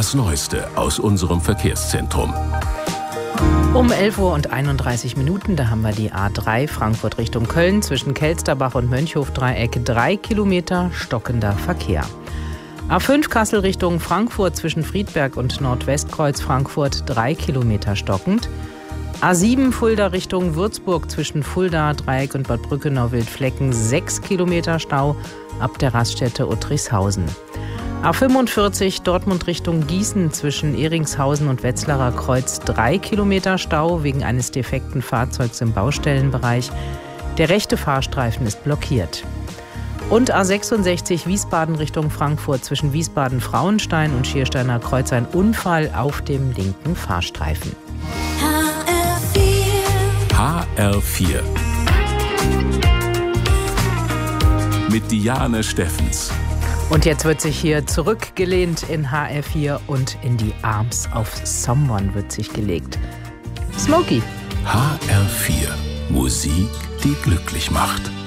Das Neueste aus unserem Verkehrszentrum. Um 11:31 Uhr, da haben wir die A3 Frankfurt Richtung Köln zwischen Kelsterbach und Mönchhof-Dreieck 3 Kilometer stockender Verkehr. A5 Kassel Richtung Frankfurt zwischen Friedberg und Nordwestkreuz Frankfurt 3 Kilometer stockend. A7 Fulda Richtung Würzburg zwischen Fulda, Dreieck und Bad Brückenau-Wildflecken 6 Kilometer Stau ab der Raststätte Uttrichshausen. A45 Dortmund Richtung Gießen zwischen Eringshausen und Wetzlarer Kreuz 3 Kilometer Stau wegen eines defekten Fahrzeugs im Baustellenbereich. Der rechte Fahrstreifen ist blockiert. Und A66 Wiesbaden Richtung Frankfurt zwischen Wiesbaden-Frauenstein und Schiersteiner Kreuz ein Unfall auf dem linken Fahrstreifen. HR4 mit Diane Steffens. Und jetzt wird sich hier zurückgelehnt in HR4 und in die Arms of Someone wird sich gelegt. Smokey. HR4 Musik, die glücklich macht.